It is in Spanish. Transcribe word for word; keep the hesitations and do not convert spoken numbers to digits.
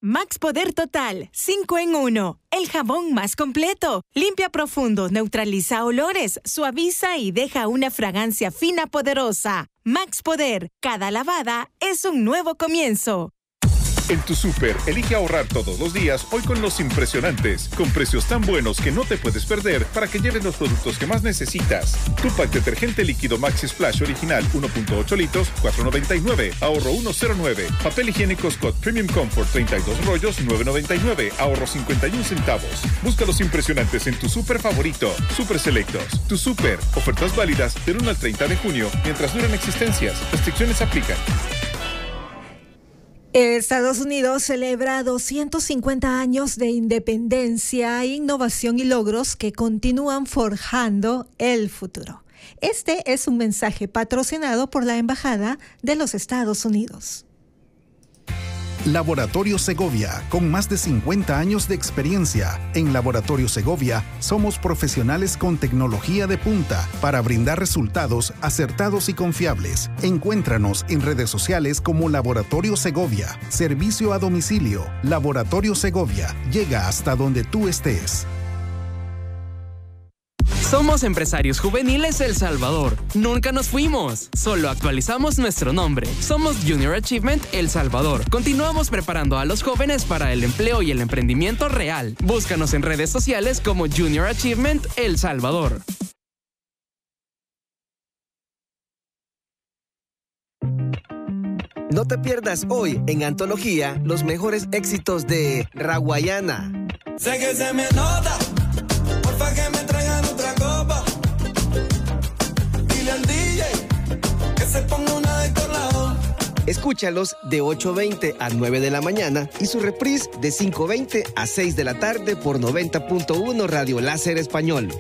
Max Poder Total, cinco en uno. El jabón más completo. Limpia profundo, neutraliza olores, suaviza y deja una fragancia fina poderosa. Max Poder, cada lavada es un nuevo comienzo. En tu súper, elige ahorrar todos los días hoy con los impresionantes, con precios tan buenos que no te puedes perder para que lleves los productos que más necesitas. Tupac detergente líquido Maxi Splash original uno punto ocho litros, cuatro noventa y nueve, ahorro uno cero nueve. Papel higiénico Scott Premium Comfort treinta y dos rollos, nueve noventa y nueve, ahorro cincuenta y uno centavos. Busca los impresionantes en tu súper favorito. Super Selectos, tu súper. Ofertas válidas del uno al treinta de junio mientras duran existencias. Restricciones aplican. Estados Unidos celebra doscientos cincuenta años de independencia, innovación y logros que continúan forjando el futuro. Este es un mensaje patrocinado por la Embajada de los Estados Unidos. Laboratorio Segovia, con más de cincuenta años de experiencia. En Laboratorio Segovia somos profesionales con tecnología de punta para brindar resultados acertados y confiables. Encuéntranos en redes sociales como Laboratorio Segovia. Servicio a domicilio. Laboratorio Segovia. Llega hasta donde tú estés. Somos Empresarios Juveniles El Salvador. Nunca nos fuimos, solo actualizamos nuestro nombre. Somos Junior Achievement El Salvador. Continuamos preparando a los jóvenes para el empleo y el emprendimiento real. Búscanos en redes sociales como Junior Achievement El Salvador. No te pierdas hoy en Antología los mejores éxitos de Raguayana. Sé que se me nota, porfa que me traigan otra copa. Dile al D J que se ponga una de Corralón. Escúchalos de ocho veinte a nueve de la mañana y su reprise de cinco veinte a seis de la tarde por noventa punto uno Radio Láser Español.